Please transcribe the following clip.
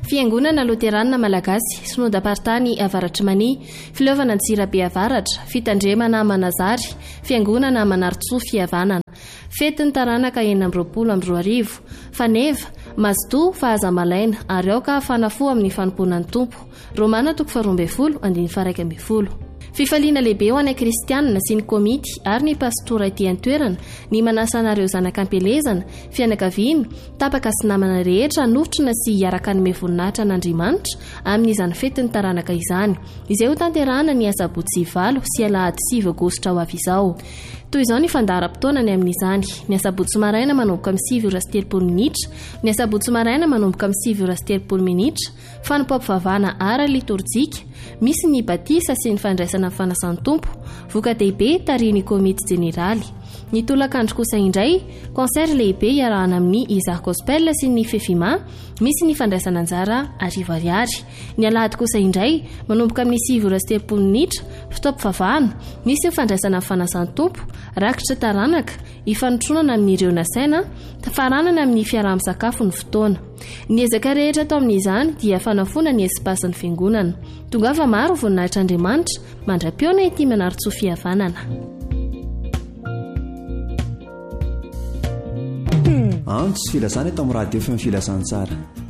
Fiangonana Loterana Malagasy, Synodam-paritany Avaratry Mania, Filovana Antsirabe Avaratra, Fitandremana Manazary, Fiangonana Manaritsoa Fihavanana. Fetiny taranaka 2024, Faneva, Mazotoa, Fahazamalaina, ary aoka fanafo amin'ny fanompoanan'ny Tompo. Romana 12:1. Fifaliana lehibe ho an'ny kristianina sy ny komity ary ny pastora ety an-toerana ny manasa anareo zanak'ampelezana, fianakaviana, tapaka sy namana rehetra nofotrina sy hiaraka ny voninahitra an'Andriamanitra amin'izany fetiny taranaka izany, izay ho tanterahana ny Asabotsy 9 sy Alahady 7 Aogositra ho avy izao. Toy izao ny fandaharam-potoanany amin'izany: ny Asabotsy maraina manomboka amin'ny 7:30, ny Asabotsy maraina manomboka amin'ny 7:30, fanompam-pivavahana ara liturjika, misy ny batisa sy ny fandraisana amin'ny fanasan'ny Tompo, voka-dehibe tarihin'ny komity jeneraly. Ny tolakandro kosa indray, konsert lehibe iarahana amin'ny Isaac Gospel sy ny Fefima, misy ny fandraisana anjara arivo ariary. Ny Alahady kosa indray, manomboka amin'ny 7:30, fotoam-pivavahana, misy ny fandraisana amin'ny fanasan'ny Tompo, rakitra taranaka, ifanotronana amin'ireo nasaina, tafaranana amin'ny fiaraha-misakafo ny fotoana. Ny ezaka rehetra tao amin'izany dia fanafona ny espasin'ny fiangonana. Tongava maro voninahitr'Andriamanitra mandra-piona ety Manaritsoa Fihavanana. Antso filazana eto amin'ny radio feo filazantsara.